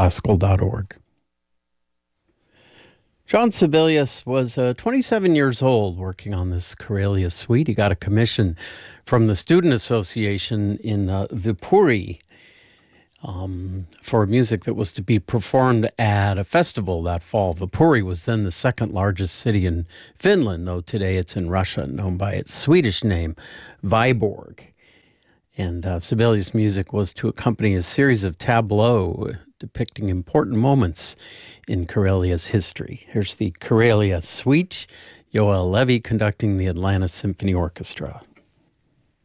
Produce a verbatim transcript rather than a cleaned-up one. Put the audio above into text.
classical dot org. John Sibelius was uh, twenty-seven years old working on this Karelia suite. He got a commission from the Student Association in uh, Viipuri um, for music that was to be performed at a festival that fall. Viipuri was then the second largest city in Finland, though today it's in Russia, known by its Swedish name, Viborg. And uh, Sibelius' music was to accompany a series of tableaux depicting important moments in Karelia's history. Here's the Karelia Suite, Yoel Levy conducting the Atlanta Symphony Orchestra.